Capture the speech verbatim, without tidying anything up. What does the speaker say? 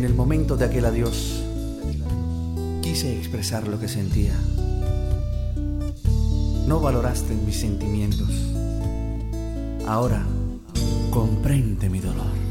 En el momento de aquel adiós, quise expresar lo que sentía. No valoraste mis sentimientos. Ahora comprende mi dolor.